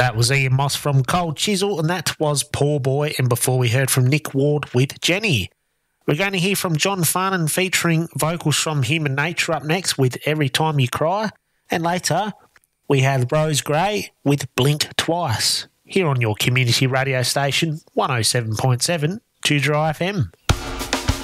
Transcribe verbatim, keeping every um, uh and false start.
That was Ian Moss from Cold Chisel, and that was Poor Boy. And before we heard from Nick Ward with Jenny. We're going to hear from John Farnan featuring vocals from Human Nature up next with Every Time You Cry. And later, we have Rose Gray with Blink Twice here on your community radio station, one oh seven point seven, two Dry F M.